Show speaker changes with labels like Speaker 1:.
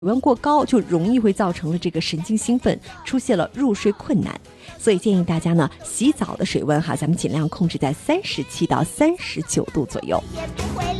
Speaker 1: 温过高就容易会造成了这个神经兴奋，出现了入睡困难。所以建议大家呢，洗澡的水温咱们尽量控制在37到39度左右。